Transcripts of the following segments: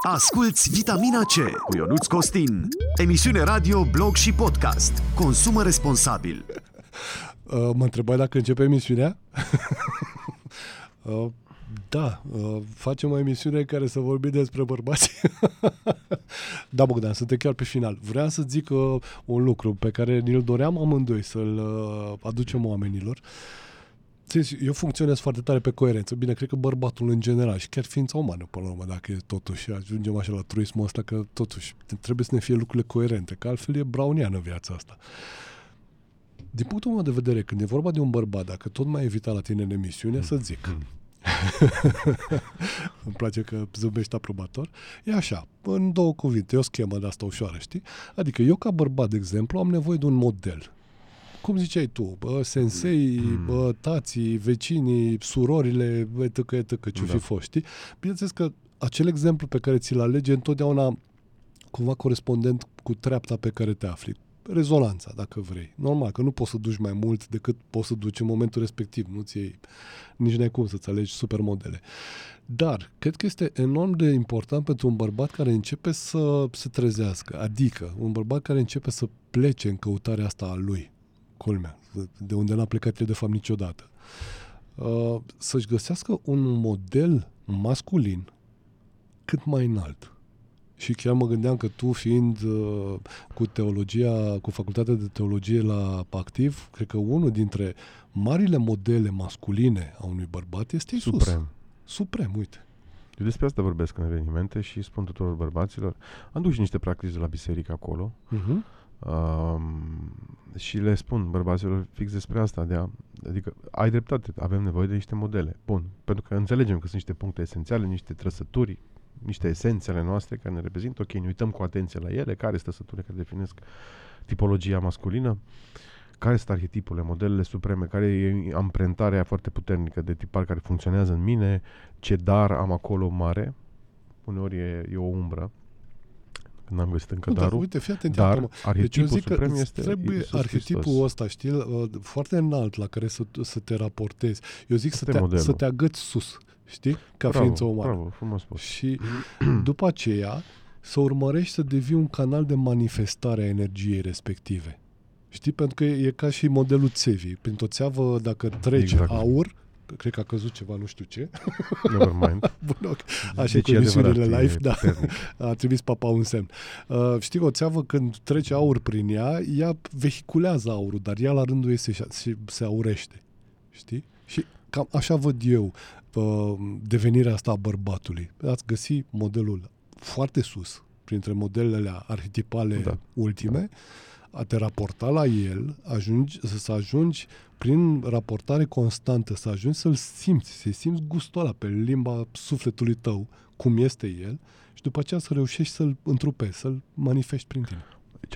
Asculți Vitamina C cu Ionuț Costin. Emisiune radio, blog și podcast. Consumă responsabil. Mă întrebai dacă începe emisiunea? Da, facem o emisiune în care să vorbim despre bărbați. Da, Bogdan, suntem chiar pe final. Vreau să zic un lucru pe care ni-l doream amândoi să-l aducem oamenilor. Eu funcționez foarte tare pe coerență. Bine, cred că bărbatul în general și chiar ființa umană, până la urmă, dacă e totuși, ajungem așa la truismul ăsta, că totuși trebuie să ne fie lucrurile coerente, că altfel e browniană viața asta. Din punctul meu de vedere, când e vorba de un bărbat, dacă tot m-ai invitat la tine în emisiune, să zic. Îmi place că zâmbești aprobator. E așa, în două cuvinte, e o schemă de asta ușoară, știi? Adică eu ca bărbat, de exemplu, am nevoie de un model. Cum ziceai tu, sensei, tații, vecinii, surorile, etc., ce-o fi fost, știi? Bineînțeles că acel exemplu pe care ți-l alege întotdeauna cumva corespondent cu treapta pe care te afli. Rezonanța, dacă vrei. Normal, că nu poți să duci mai mult decât poți să duci în momentul respectiv. Nu-ți iei, nici n-ai cum să-ți alegi supermodele. Dar, cred că este enorm de important pentru un bărbat care începe să se trezească. Adică, un bărbat care începe să plece în căutarea asta a lui. Culmea, de unde n-a plecat el de fapt niciodată. Să-și găsească un model masculin cât mai înalt. Și chiar mă gândeam că tu, fiind cu teologia, cu facultatea de teologie la Activ, cred că unul dintre marile modele masculine a unui bărbat este Iisus. Suprem, uite. Eu despre asta vorbesc în evenimente și spun tuturor bărbaților. Am dus niște practici de la biserică acolo. Și le spun bărbaților fix despre asta, adică ai dreptate, avem nevoie de niște modele. Bun, pentru că înțelegem că sunt niște puncte esențiale, niște trăsături, niște esențe ale noastre care ne reprezintă. Ok, ne uităm cu atenție la ele, care sunt trăsăturile care definesc tipologia masculină, care sunt arhetipurile, modelele supreme, care e amprentarea foarte puternică de tipar care funcționează în mine, ce dar am acolo mare, uneori e o umbră, când n-am găsit încă darul. Uite, fii atent, dar arhetipul deci suprem este trebuie Iisus arhetipul Hristos. ăsta, știi, foarte înalt la care să te raportezi. Eu zic să te agăți sus, știi, ca ființă umană. Bravo, frumos spus. Și după aceea să urmărești să devii un canal de manifestare a energiei respective. Știi? Pentru că e ca și modelul țevii. Printr-o țeavă, dacă trece aur, cred că a căzut ceva, nu știu ce. Never mind. Bun, ok. Așa cu emisiunile live, da. A trimis papa un semn. Știi, o țeavă când trece aur prin ea vehiculează aurul, dar ea la rândul ei se aurește. Știi? Și cam așa văd eu devenirea asta a bărbatului. Ați găsi modelul foarte sus, printre modelele arhetipale ultime, a te raporta la el, să ajungi prin raportare constantă, să ajungi să-l simți gustul ăla pe limba sufletului tău, cum este el, și după aceea să reușești să-l întrupezi, să-l manifesti prin tine.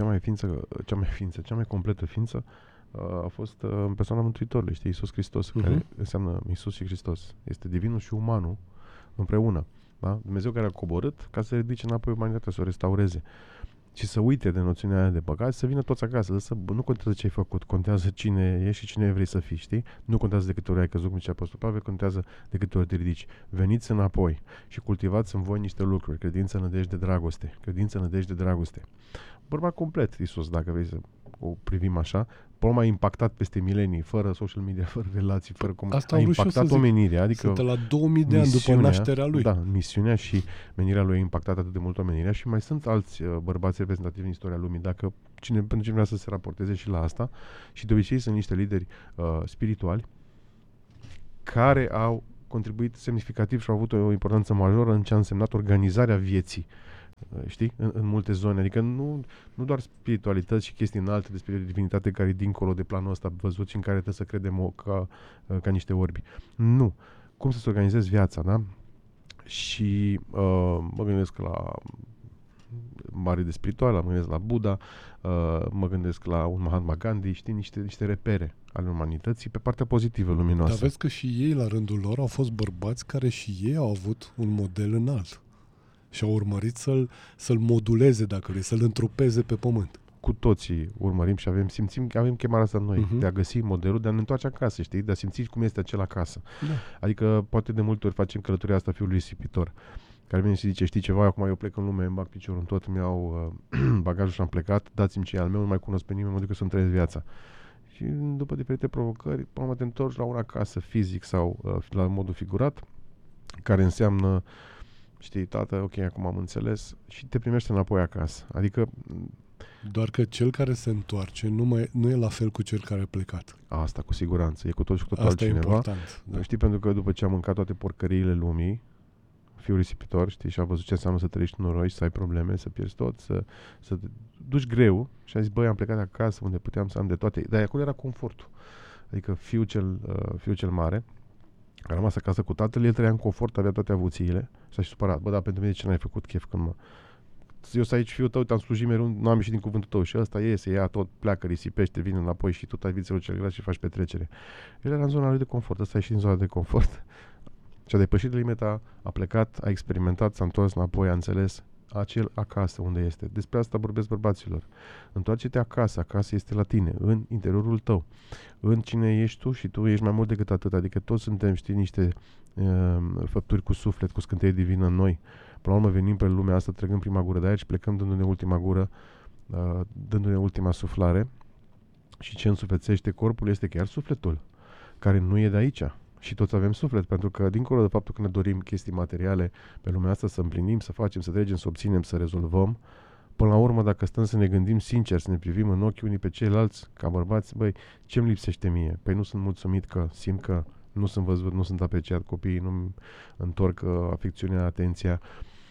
Cea mai completă ființă a fost în persoana Mântuitorului, știi, Iisus Hristos, care înseamnă Iisus și Hristos. Este divinul și umanul împreună. Da? Dumnezeu care a coborât ca să ridice înapoi umanitatea, să o restaureze. Și să uite de noțiunea aia de păcat, să vină toți acasă. Nu contează ce ai făcut, contează cine ești și cine vrei să fii, știi? Nu contează de câte ori ai căzut, cum zicea Apostol Pavel, contează de câte ori te ridici. Veniți înapoi și cultivați în voi niște lucruri. Credință, nădejde, dragoste. Credință, nădejde, dragoste. Bărbat complet, Iisus, dacă vrei să o privim așa, până mai impactat peste milenii, fără social media, fără relații, fără asta a impactat omenirea. Adică suntem la 2000 de ani după nașterea lui. Da, misiunea și menirea lui a impactat atât de mult omenirea și mai sunt alți bărbați reprezentativi în istoria lumii, pentru cine vrea să se raporteze și la asta. Și de obicei sunt niște lideri spirituali care au contribuit semnificativ și au avut o importanță majoră în ce a însemnat organizarea vieții. Știi? În multe zone. Adică nu doar spiritualități și chestii înalte despre divinitate care e dincolo de planul ăsta văzut și în care trebuie să credem ca niște orbi. Nu. Cum să-ți organizezi viața, da? Și mă gândesc la mari de spiritual, mă gândesc la Buddha, mă gândesc la un Mahatma Gandhi, știi, niște repere ale umanității pe partea pozitivă, luminoasă. Dar vezi că și ei, la rândul lor, au fost bărbați care și ei au avut un model înalt. Și au urmărit să-l moduleze, dacă vrei, să-l întrupeze pe pământ. Cu toții urmărim și simțim că avem chemarea asta în noi, de a găsi modelul, de a ne întoarce acasă, știi? De a simți cum este acel acasă. Da. Adică poate de multe ori facem călătoria asta fiului risipitor. care vine și zice, știi ceva, acum eu plec în lume, îmi bag piciorul în tot, îmi iau bagajul și am plecat, dați-mi ce e al meu, nu mai cunosc pe nimeni, mă duc să îmi trăiesc viața. Și după diferite provocări, până mă te întorci la una casă fizic sau la modul figurat, care înseamnă, știi, tată, ok, acum am înțeles, și te primește înapoi acasă. Adică doar că cel care se întoarce nu e la fel cu cel care a plecat. asta, cu siguranță, e cu tot și cu totul Asta altcineva. e important. Da. Știi, pentru că după ce am mâncat toate porcăriile lumii, fiul risipitor, știi, și a văzut ce înseamnă să trăiești noroi, să ai probleme, să pierzi tot, să te duci greu, și a zis, băi, am plecat acasă unde puteam să am de toate, dar acolo era confortul. Adică fiul cel mare a rămas acasă cu tatăl, el trăia în confort, avea toate avuțiile, s-a și supărat, bă, dar pentru mine ce n-ai făcut chef când eu sunt aici, fiul tău, te-am slujit mereu, nu am ieșit din cuvântul tău și ăsta iese, ia tot, pleacă, risipește, vine înapoi și tu ai vițelul cel gras și faci petrecere. El era în zona lui de confort, ăsta a ieșit din zona de confort și a depășit limita, a plecat, a experimentat, s-a întors înapoi, a înțeles acel acasă unde este. Despre asta vorbesc bărbaților. Întoarce-te acasă, acasă este la tine, în interiorul tău, în cine ești tu și tu ești mai mult decât atât, adică toți suntem, știi, niște făpturi cu suflet, cu scânteie divină în noi. Până la urmă venim pe lumea asta, trăgând prima gură de aer și plecăm dându-ne ultima gură, dându-ne ultima suflare, și ce însuflețește corpul este chiar sufletul, care nu e de aici. Și toți avem suflet, pentru că dincolo de faptul că ne dorim chestii materiale pe lumea asta, să împlinim, să facem, să trecem, să obținem, să rezolvăm, până la urmă, dacă stăm să ne gândim sincer, să ne privim în ochi unii pe ceilalți, ca bărbați, băi, ce-mi lipsește mie? Păi nu sunt mulțumit că simt că nu sunt văzut, nu sunt apreciat, copiii nu-mi întorc afecțiunea, atenția,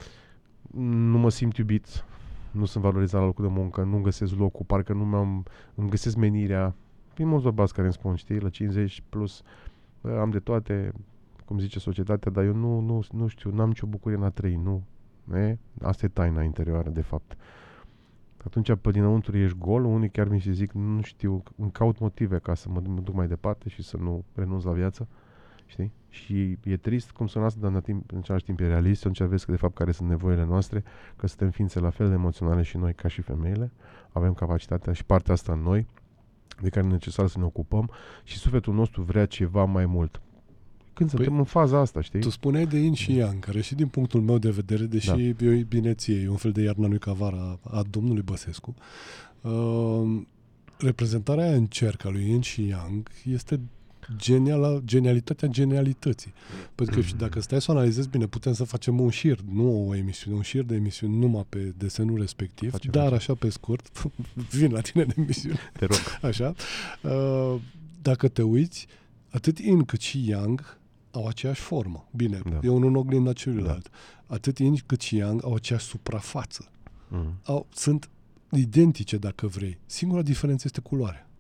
nu mă simt iubit, nu sunt valorizat la locul de muncă, nu găsesc locul, parcă îmi găsesc menirea. Vin mulți bărbați care îmi spun, știi, la 50 plus, am de toate, cum zice societatea, dar eu nu știu, n-am nicio bucurie în a trăi, nu. Asta e taina interioară, de fapt. Atunci, pe dinăuntru ești gol, unii chiar mi se zic, nu știu, îmi caut motive ca să mă duc mai departe și să nu renunț la viață, știi? Și e trist cum sună asta, dar în același timp e realist, atunci vezi că, de fapt, care sunt nevoile noastre, că suntem ființe la fel de emoționale și noi ca și femeile, avem capacitatea și partea asta în noi, de care e necesar să ne ocupăm, și sufletul nostru vrea ceva mai mult. Când suntem în faza asta, știi? Tu spuneai de yin și yang, care și din punctul meu de vedere, deși eu bine ție, e un fel de iarna lui Cavara a domnului Băsescu, reprezentarea aia în cerc a lui yin și yang este genialitatea genialității. Pentru că și dacă stai să o analizezi bine, putem să facem un șir, nu o emisiune, un șir de emisiuni numai pe desenul respectiv, dar așa pe scurt, vin la tine de emisiune. Te rog. Așa. Dacă te uiți, atât yin cât și yang au aceeași formă. Bine, e unul în oglinda celuilalt. Atât yin cât și yang au aceeași suprafață. Sunt identice, dacă vrei. Singura diferență este culoarea.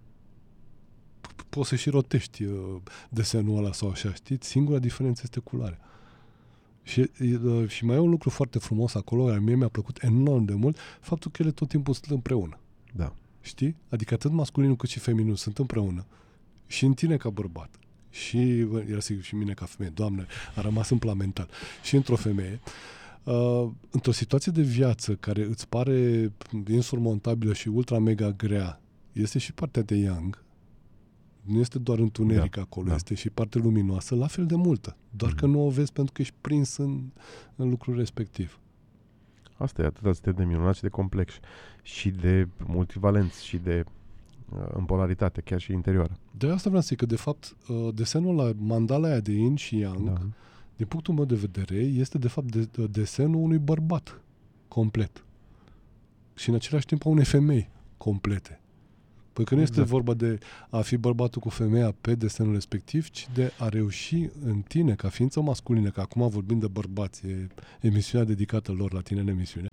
Poți să și rotești desenul ăla sau așa, știți? Singura diferență este culoarea. Și mai e un lucru foarte frumos acolo, care mie mi-a plăcut enorm de mult, faptul că ele tot timpul sunt împreună. Da. Știi? Adică atât masculinul cât și femininul sunt împreună. Și în tine ca bărbat. Și, era sigur, și mine ca femeie, Doamne, a rămas implementat. Și într-o femeie, într-o situație de viață care îți pare insurmontabilă și ultra mega grea, este și partea de yang. Nu este doar întuneric acolo, este și parte luminoasă, la fel de multă. Doar că nu o vezi pentru că ești prins în lucrul respectiv. Asta e, atât de minunat și de complex și de multivalenți și de în polaritate, chiar și interioară. De asta vreau să zic că, de fapt, desenul la mandala aia de yin și yang, din punctul meu de vedere, este, de fapt, desenul unui bărbat complet. Și, în același timp, a unei femei complete. Păi că nu este vorba de a fi bărbatul cu femeia pe desenul respectiv, ci de a reuși în tine, ca ființă masculină, că acum vorbim de bărbați, e emisiunea dedicată lor la tine în emisiune,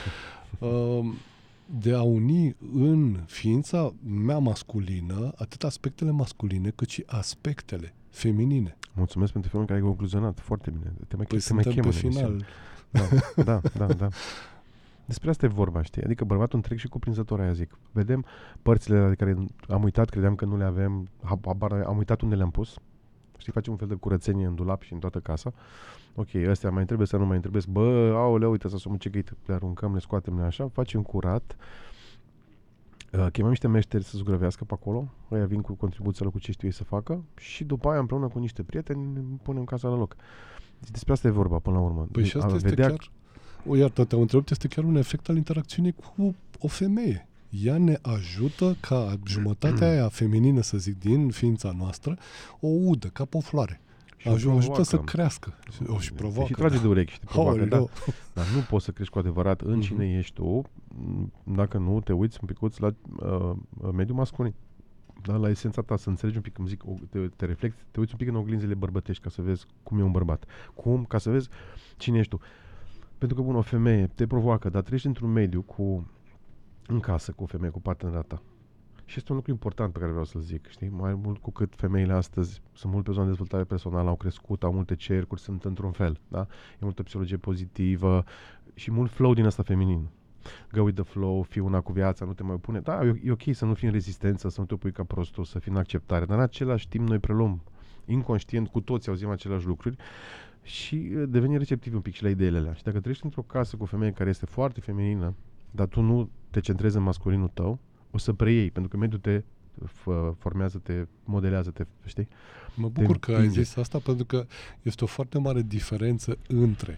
de a uni în ființa mea masculină atât aspectele masculine cât și aspectele feminine. Mulțumesc pentru felul în care ai concluzionat. Foarte bine. Suntem pe final. Da. Despre asta e vorba, știi? Adică bărbatul întreg și cuprinzător, aia zic. Vedem părțile de care am uitat, credeam că nu le avem, am uitat unde le-am pus. Știi, facem un fel de curățenie în dulap și în toată casa. Ok, astea mai trebuie să nu mai trebuie. Bă, aoleu, uite să ce găit, le aruncăm, le scoatem, le așa, facem curat. Chemăm niște meșteri să zugrăvească pe acolo, ăia vin cu contribuțiile cu ce știu ei să facă și după aia împreună cu niște prieteni ne punem casa la loc. Deci despre asta e vorba până la urmă. Păi și asta este chiar, iartă, te-am întrebat, este chiar un efect al interacțiunii cu o femeie. Ea ne ajută ca jumătatea aia feminină, să zic, din ființa noastră, o udă, ca pe o floare. Ajută să crească. Și provoacă. Și trage de urechi și te provoacă, da. Dar nu poți să crești cu adevărat în cine ești tu dacă nu te uiți un picuț la mediul masculin. Da, la esența ta, să înțelegi un pic, cum zic, te reflecti, te uiți un pic în oglinzile bărbătești ca să vezi cum e un bărbat. Ca să vezi cine ești tu. Pentru că, bun, o femeie te provoacă, dar trăiești într-un mediu în casă cu o femeie, cu partenera ta. Și este un lucru important pe care vreau să-l zic, știi? Mai mult cu cât femeile astăzi sunt mult pe zona de dezvoltare personală, au crescut, au multe cercuri, sunt într-un fel, da? E multă psihologie pozitivă și mult flow din asta feminin. Go with the flow, fii una cu viața, nu te mai opune. Da, e ok să nu fii în rezistență, să nu te opui ca prostul, să fii în acceptare, dar în același timp noi preluăm inconștient, cu toți auzim aceleași lucruri și devenim receptivi un pic și la ideile alea. Și dacă trăiești într-o casă cu o femeie care este foarte feminină, dar tu nu te centrezi în masculinul tău, o să preiei, pentru că mediul te formează, te modelează, știi? Mă bucur că ai zis asta, pentru că este o foarte mare diferență între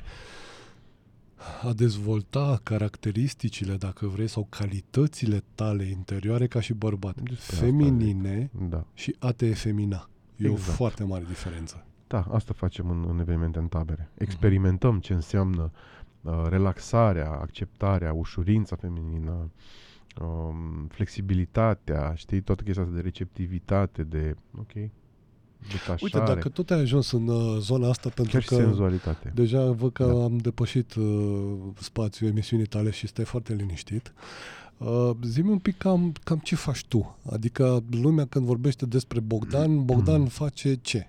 a dezvolta caracteristicile, dacă vrei, sau calitățile tale interioare ca și bărbat, feminine, și a te efemina. E o foarte mare diferență. Da, asta facem în evenimente, în tabere. Experimentăm ce înseamnă relaxarea, acceptarea, ușurința feminină, flexibilitatea, știi, toată chestia asta de receptivitate, de detașare. Uite, dacă tot ai ajuns în zona asta, pentru chiar că senzualitate. Deja văd că am depășit spațiul emisiunii tale și stai foarte liniștit. Zi-mi un pic cam ce faci tu. Adică lumea când vorbește despre Bogdan face ce?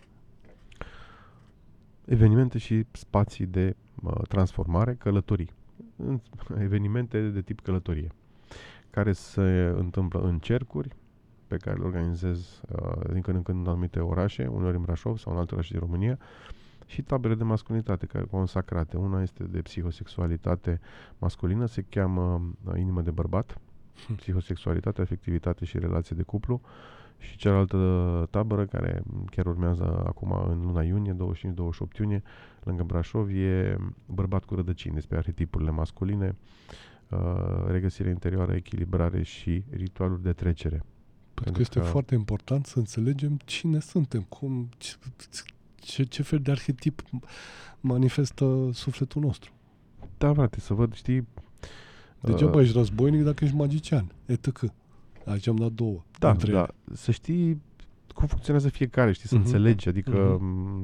Evenimente și spații de transformare, călătorii. Evenimente de tip călătorie, care se întâmplă în cercuri pe care le organizez din când în când în anumite orașe, uneori în Brașov sau în alte orașe din România, și tabere de masculinitate care consacrate. Una este de psihosexualitate masculină, se cheamă Inimă de bărbat, psihosexualitate, afectivitate și relație de cuplu, și cealaltă tabără care chiar urmează acum în luna iunie, 25-28 iunie, lângă Brașov, e Bărbat cu rădăcini, despre arhetipurile masculine, regăsire interioară, echilibrare și ritualuri de trecere. Pentru că este foarte important să înțelegem cine suntem, ce fel de arhetip manifestă sufletul nostru. Da, frate, să văd, știi... Degeaba ești războinic dacă ești magician, etc. Aici am dat două. Da, să știi cum funcționează fiecare, știi, să înțelegi, adică...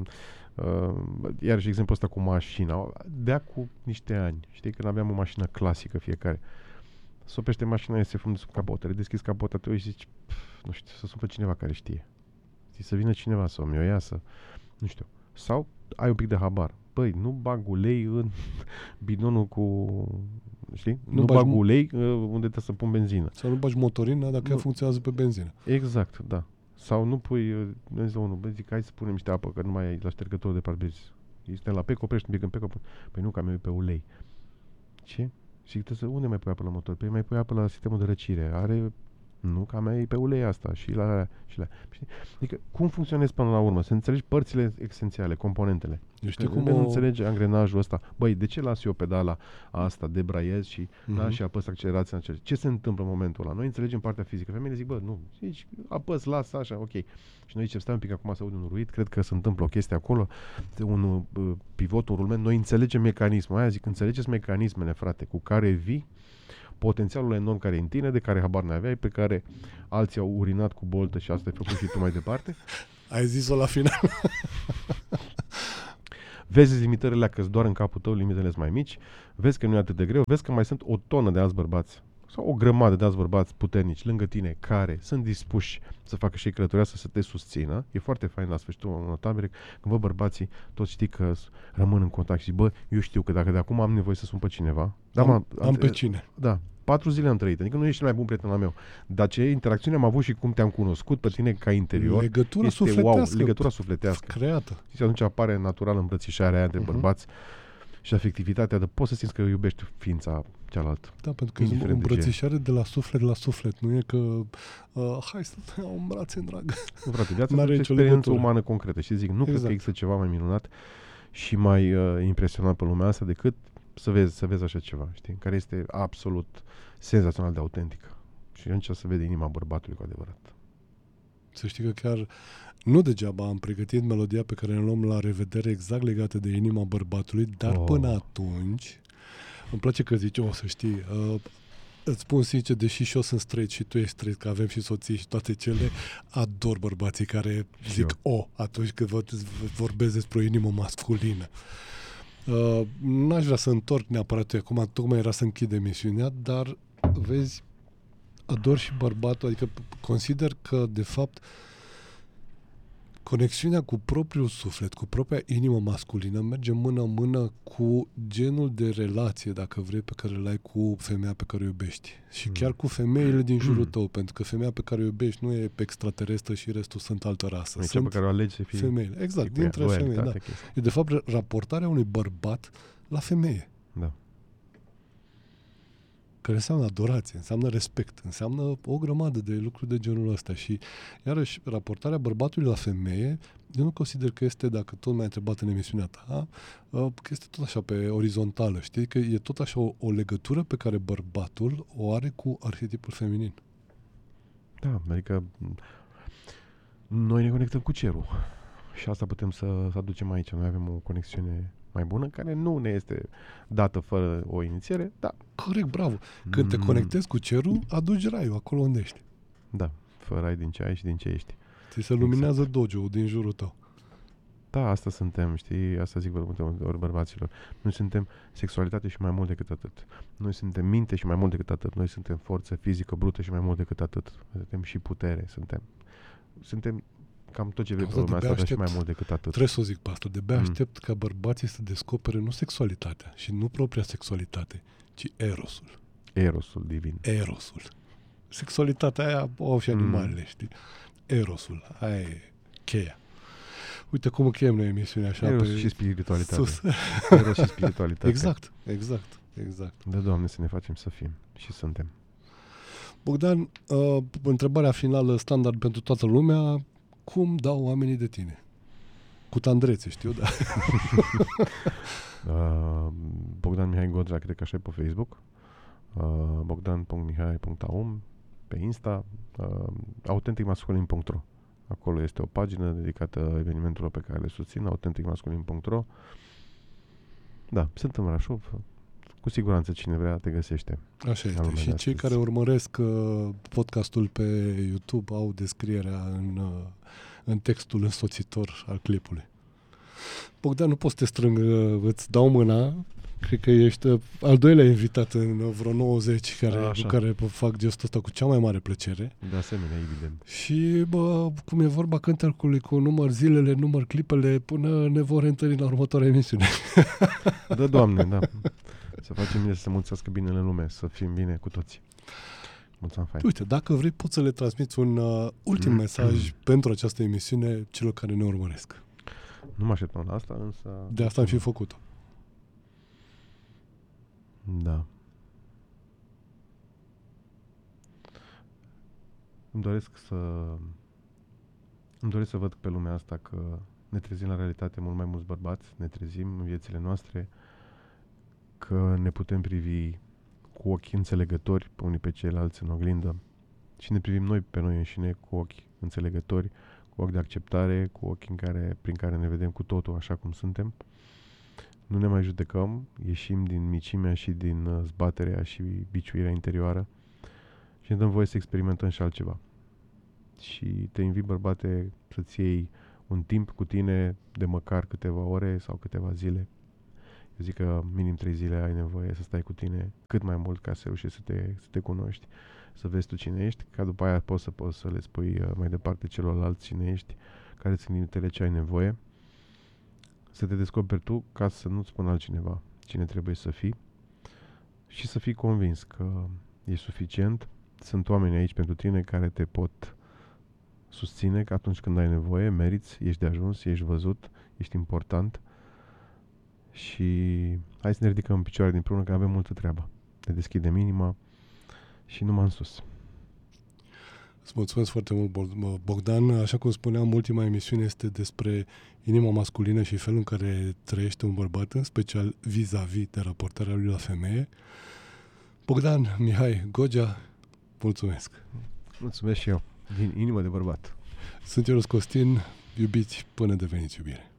Iarăși exemplul ăsta cu mașina. De cu niște ani, știi, când aveam o mașină clasică fiecare, să oprește mașina, iese fum de sub capotă, le deschizi capota, te uiți și zici, nu știu, să sun pe cineva care știe. Știi, să vină cineva să mi-o ia, nu știu. Sau ai un pic de habar. Băi, nu bag ulei în bidonul cu... Știi? Nu bag ulei unde trebuie să pun benzină. Sau nu bagi motorina dacă ea funcționează pe benzină. Exact, da. Sau nu pui, zic, hai să punem niște apă, că nu mai ai la ștergătorul de parbriz. Este la PEC, oprești un pic în PEC, păi nu, că am eu pe ulei. Ce? Și unde mai pui apă la motor? Păi mai pui apă la sistemul de răcire. Nu, că a mea e pe ulei asta și la. Adică, cum funcționezi până la urmă? Să înțelegi părțile esențiale, componentele. Știi cum înțelegi angrenajul ăsta. Băi, de ce las eu pedala asta, debraiez și și apăs accelerația în ce se întâmplă în momentul ăla? Noi înțelegem partea fizică. Femeile zic, nu, zici, apăs, las, așa, ok. Și noi zicem, stai un pic acum să aud un ruit, cred că se întâmplă o chestie acolo, un pivot, un rulment, noi înțelegem mecanismul. Aia zic, înțelegeți mecanismele, frate, cu care vii, potențialul enorm care e în tine, de care habar n-aveai, pe care alții au urinat cu boltă și asta ai făcut și tu mai departe. Ai zis-o la final. Vezi limitările că doar în capul tău, limitele sunt mai mici, vezi că nu e atât de greu, vezi că mai sunt o tonă de alți bărbați sau o grămadă de alți bărbați puternici lângă tine care sunt dispuși să facă și ei călătorească, să te susțină. E foarte fain la sfârșitul unor tabere când bărbații toți știi că rămân în contact și eu știu că dacă de acum am nevoie să sun pe cineva, am pe cine. Da. 4 zile am trăit, adică nu ești cel mai bun prieten al meu. Dar ce interacțiune am avut și cum te-am cunoscut pe tine ca interior, legătura este sufletească, wow, legătura sufletească. Creată. Și atunci apare natural îmbrățișarea aia între bărbați și afectivitatea de poți să simți că iubești ființa cealaltă. Da, pentru că e o Indiferent de ce. îmbrățișare de la suflet la suflet. Nu e că hai să te iau în brațe, dragă. Nu, frate, viața N-are este o nicio experiență legătură. umană concretă. Și zic, nu cred că Exact. există ceva mai minunat și mai impresionant pe lumea asta decât să vezi așa ceva, știi? Care este absolut senzațional de autentic. Și atunci se vede inima bărbatului cu adevărat. Să știi că chiar nu degeaba am pregătit melodia pe care ne luăm la revedere exact legată de inima bărbatului, dar până atunci îmi place că zici, să știi, îți spun sincer, deși și eu sunt straight și tu ești straight, că avem și soții și toate cele, ador bărbații care zic atunci când vorbesc despre o inimă masculină. N-aș vrea să întorc neapărat acum, tocmai era să închid emisiunea, dar vezi, ador și bărbatul, adică consider că de fapt conexiunea cu propriul suflet, cu propria inimă masculină merge mână-mână cu genul de relație, dacă vrei, pe care îl ai cu femeia pe care o iubești. Și chiar cu femeile din jurul tău, pentru că femeia pe care o iubești nu e extraterestră și restul sunt altă rasă. Cea pe care o alegi să fie femeile. Exact, dintre femei, da. E de fapt raportarea unui bărbat la femeie. Da. Care înseamnă adorație, înseamnă respect, înseamnă o grămadă de lucruri de genul ăsta. Și iarăși, raportarea bărbatului la femeie, eu nu consider că este, dacă tot m-ai întrebat în emisiunea ta, că este tot așa pe orizontală, știi? Că e tot așa o legătură pe care bărbatul o are cu arhetipul feminin. Da, adică noi ne conectăm cu cerul. Și asta putem să aducem aici. Noi avem o conexiune mai bună, care nu ne este dată fără o inițiere, da. Corect, bravo. Când te conectezi cu cerul, aduci raiul acolo unde ești. Da, fără rai din ce ai și din ce ești. Ți se luminează dojo-ul din jurul tău. Da, asta suntem, știi, asta zic ori bărbaților. Noi suntem sexualitate și mai mult decât atât. Noi suntem minte și mai mult decât atât. Noi suntem forță fizică brută și mai mult decât atât. Suntem și putere, suntem cam tot ce vrei pe lumea asta, dar și mai mult decât atât. Trebuie să o zic pe asta. De-abia aștept ca bărbații să descopere nu sexualitatea și nu propria sexualitate, ci erosul. Erosul divin. Erosul. Sexualitatea aia o au și animalele, știi? Erosul. Aia e cheia. Uite cum încheiem noi emisiunea așa. Eros și spiritualitate. Sus. Eros și spiritualitate. Exact. Da, Doamne, să ne facem să fim și suntem. Bogdan, întrebarea finală standard pentru toată lumea: cum dau oamenii de tine? Cu tandrețe, știu, da. Bogdan Mihai Godrea, cred că așa e pe Facebook. Bogdan.mihai.aum pe Insta. autenticmasculin.ro. Acolo este o pagină dedicată evenimentelor pe care le susțin, autenticmasculin.ro. Da, sunt în Brașov. Cu siguranță cine vrea te găsește. Așa este. Și cei care urmăresc podcastul pe YouTube au descrierea în textul însoțitor al clipului. Bogdan, nu poți să te strâng, îți dau mâna. Cred că ești al doilea invitat în vreo 90 cu care fac gestul ăsta cu cea mai mare plăcere. De asemenea, evident. Și, cum e vorba cântecului, cu număr zilele, număr clipele, până ne vor întâlni la următoarea emisiune. Da, Doamne, da. Să facem bine, să mulțească binele în lume, să fim bine cu toți. Mulțumim, fain. Uite, dacă vrei, poți să le transmiți un ultim mesaj pentru această emisiune celor care ne urmăresc. Nu mă așteptam la asta, însă... De asta am și făcut-o. Da. Îmi doresc să văd pe lumea asta că ne trezim la realitate mult mai mulți bărbați, ne trezim în viețile noastre, că ne putem privi cu ochi înțelegători pe unii pe ceilalți în oglindă și ne privim noi pe noi înșine cu ochi înțelegători, cu ochi de acceptare, cu ochi prin care ne vedem cu totul așa cum suntem. Nu ne mai judecăm, ieșim din micimea și din zbaterea și biciuirea interioară și ne dăm voie să experimentăm și altceva. Și te invit, bărbate, să-ți iei un timp cu tine de măcar câteva ore sau câteva zile. Eu zic că minim 3 zile ai nevoie să stai cu tine cât mai mult ca să reușești să te cunoști, să vezi tu cine ești, ca după aia poți să le spui mai departe celorlalți cine ești, care sunt limitele ce ai nevoie, să te descoperi tu ca să nu-ți spună altcineva cine trebuie să fii și să fii convins că ești suficient. Sunt oameni aici pentru tine care te pot susține că atunci când ai nevoie, meriți, ești de ajuns, ești văzut, ești important și hai să ne ridicăm în picioare din prună că avem multă treabă. ne deschidem inima și numai în sus. Îți mulțumesc foarte mult, Bogdan. Așa cum spuneam, ultima emisiune este despre inima masculină și felul în care trăiește un bărbat, în special vis-a-vis de raportarea lui la femeie. Bogdan Mihai Gogea, mulțumesc. Mulțumesc și eu, din inimă de bărbat. Sunt Ionuț Costin, iubiți până deveniți iubire.